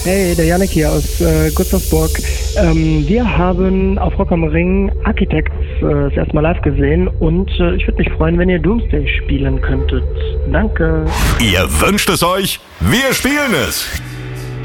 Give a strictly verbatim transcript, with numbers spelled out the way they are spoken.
Hey, der Janik hier aus äh, Gustavsburg. Ähm, wir haben auf Rock am Ring Architects äh, das erste Mal live gesehen und äh, ich würde mich freuen, wenn ihr Doomsday spielen könntet. Danke. Ihr wünscht es euch, wir spielen es.